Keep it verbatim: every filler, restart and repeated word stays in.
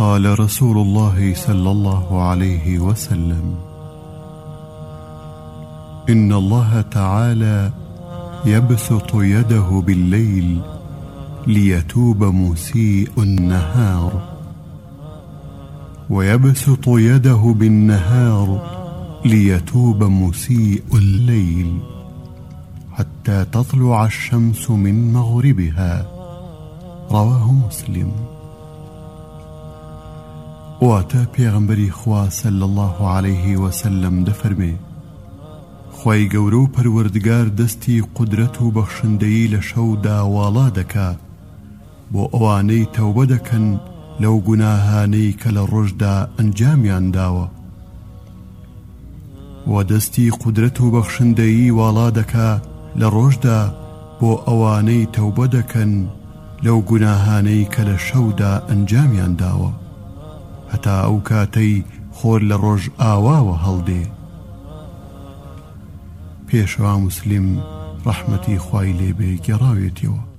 قال رسول الله صلى الله عليه وسلم: إن الله تعالى يبسط يده بالليل ليتوب مسيء النهار، ويبسط يده بالنهار ليتوب مسيء الليل، حتى تطلع الشمس من مغربها. رواه مسلم. واتا پیغمبری خوا صلی الله عليه وسلم دفرمي: خوای گەورە و پەروەردگار دەستی قودرەت و بەخشندەیی لە شەودا واڵا دەکا بۆ ئەوانەی تەوبە دەکەن لەو گوناهانەی کە لە ڕۆژدا ئەنجامیان داوە، و دەستی قودرەت و بەخشندەیی واڵا دەکا لە ڕۆژدا بۆ ئەوانەی تەوبە دەکەن لەو گوناهانەی کە لە شەودا ئەنجامیان داوە، هەتا ئەو کاتەی خۆر لە ڕۆژ ئاواوە هەڵدێ. پێشوا موسلیم ڕەحمەتی خوای لێبێ گێڕاوێتیەوە.